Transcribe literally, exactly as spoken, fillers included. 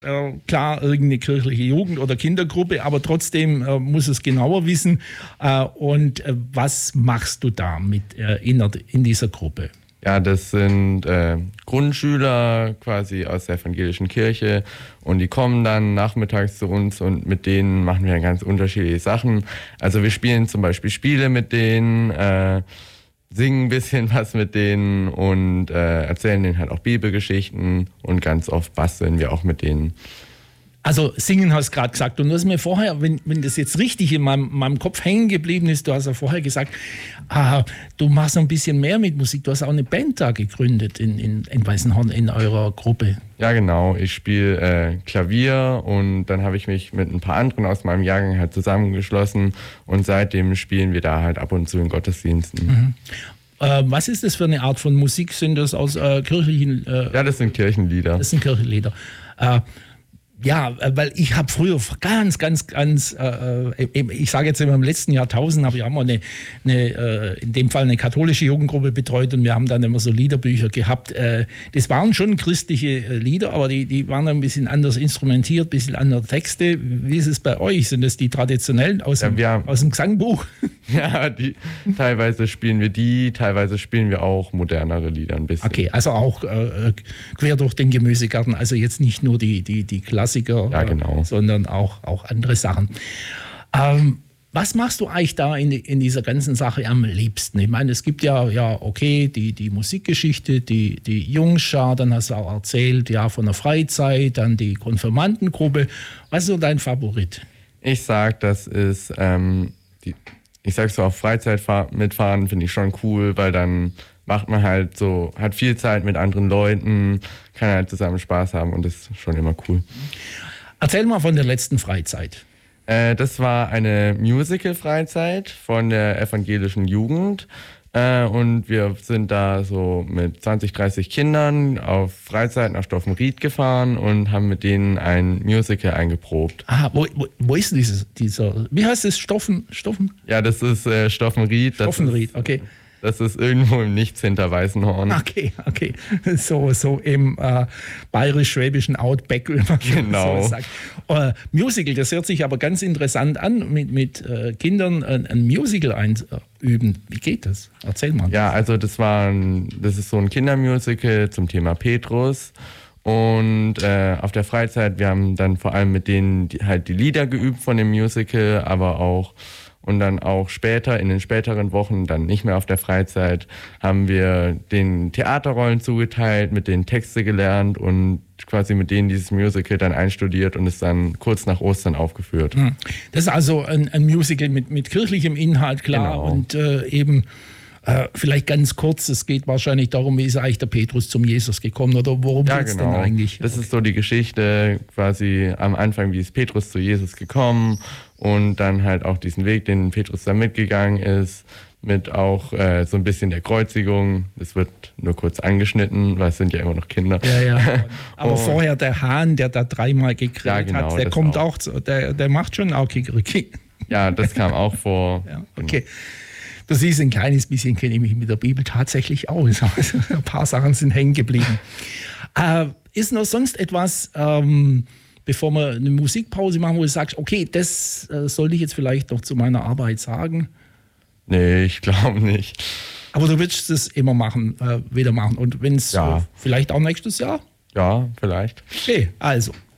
Äh, klar, irgendeine kirchliche Jugend- oder Kindergruppe, aber trotzdem äh, muss es genauer wissen. Äh, und äh, was machst du da mit äh, in, in dieser Gruppe? Ja, das sind äh, Grundschüler quasi aus der evangelischen Kirche und die kommen dann nachmittags zu uns und mit denen machen wir ganz unterschiedliche Sachen. Also wir spielen zum Beispiel Spiele mit denen, äh, singen ein bisschen was mit denen und äh, erzählen denen halt auch Bibelgeschichten und ganz oft basteln wir auch mit denen. Also singen hast du gerade gesagt und du hast mir vorher, wenn, wenn das jetzt richtig in meinem, meinem Kopf hängen geblieben ist, du hast ja vorher gesagt, ah, du machst noch ein bisschen mehr mit Musik, du hast auch eine Band da gegründet in, in, in Weißenhorn in eurer Gruppe. Ja genau, ich spiele äh, Klavier und dann habe ich mich mit ein paar anderen aus meinem Jahrgang halt zusammengeschlossen und seitdem spielen wir da halt ab und zu in Gottesdiensten. Mhm. Äh, was ist das für eine Art von Musik? Sind das aus äh, kirchlichen... Äh, ja, das sind Kirchenlieder. Das sind Kirchenlieder. Äh, Ja, weil ich habe früher ganz, ganz, ganz, äh, ich sage jetzt immer im letzten Jahrtausend, habe ich auch mal eine, eine äh, in dem Fall eine katholische Jugendgruppe betreut und wir haben dann immer so Liederbücher gehabt. Äh, das waren schon christliche äh, Lieder, aber die, die waren ein bisschen anders instrumentiert, ein bisschen andere Texte. Wie ist es bei euch? Sind das die traditionellen aus, dem, ja, haben, aus dem Gesangbuch? Ja, die, teilweise spielen wir die, teilweise spielen wir auch modernere Lieder ein bisschen. Okay, also auch äh, quer durch den Gemüsegarten, also jetzt nicht nur die, die, die Klassiker, ja, genau. äh, sondern auch, auch andere Sachen. Ähm, was machst du eigentlich da in, in dieser ganzen Sache am liebsten? Ich meine, es gibt ja, ja okay, die, die Musikgeschichte, die, die Jungschar, dann hast du auch erzählt, ja, von der Freizeit, dann die Konfirmandengruppe. Was ist so dein Favorit? Ich sag, das ist, ähm, die, ich sag so, auf Freizeit mitfahren finde ich schon cool, weil dann macht man halt so, hat viel Zeit mit anderen Leuten, kann halt zusammen Spaß haben und das ist schon immer cool. Erzähl mal von der letzten Freizeit. Äh, das war eine Musical-Freizeit von der evangelischen Jugend äh, und wir sind da so mit zwanzig, dreißig Kindern auf Freizeit nach Stoffenried gefahren und haben mit denen ein Musical eingeprobt. Ah, wo, wo, wo ist dieses, dieser, wie heißt es, Stoffen, Stoffen? Ja, das ist äh, Stoffenried. Stoffenried, ist, okay. Das ist irgendwo im Nichts hinter Weißenhorn. Okay, okay. So, so im äh, bayerisch-schwäbischen Outback, wie man genau. so sagt. Äh, Musical, das hört sich aber ganz interessant an, mit, mit äh, Kindern ein, ein Musical einüben. Wie geht das? Erzähl mal. Ja, also das war ein, das ist so ein Kindermusical zum Thema Petrus. Und äh, auf der Freizeit, wir haben dann vor allem mit denen die, halt die Lieder geübt von dem Musical, aber auch und dann auch später, in den späteren Wochen, dann nicht mehr auf der Freizeit, haben wir den Theaterrollen zugeteilt, mit denen Texte gelernt und quasi mit denen dieses Musical dann einstudiert und es dann kurz nach Ostern aufgeführt. Das ist also ein, ein Musical mit, mit kirchlichem Inhalt, klar, genau. und äh, eben äh, vielleicht ganz kurz, es geht wahrscheinlich darum, wie ist eigentlich der Petrus zum Jesus gekommen oder worum ja, geht es genau. denn eigentlich? Das okay. ist so die Geschichte quasi am Anfang, wie ist Petrus zu Jesus gekommen und dann halt auch diesen Weg, den Petrus da mitgegangen ist, mit auch äh, so ein bisschen der Kreuzigung. Das wird nur kurz angeschnitten, weil es sind ja immer noch Kinder. Ja, ja. Aber vorher der Hahn, der da dreimal gekriegt ja, genau, hat, der kommt auch, auch der, der macht schon auch Kikeriki. Ja, das kam auch vor. Ja, okay. Genau. Du siehst, ein kleines bisschen kenne ich mich mit der Bibel tatsächlich aus. Also ein paar Sachen sind hängen geblieben. Äh, ist noch sonst etwas, ähm, bevor wir eine Musikpause machen, wo du sagst, okay, das äh, sollte ich jetzt vielleicht noch zu meiner Arbeit sagen? Nee, ich glaube nicht. Aber du willst es immer machen, äh, wieder machen. Und wenn es ja. äh, vielleicht auch nächstes Jahr? Ja, vielleicht. Okay, also